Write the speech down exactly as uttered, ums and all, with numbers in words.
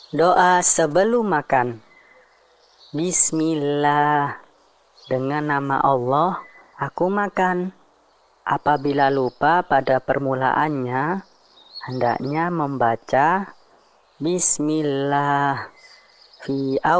Doa sebelum makan. Bismillah. Dengan nama Allah, aku makan. Apabila lupa pada permulaannya, hendaknya membaca Bismillah fi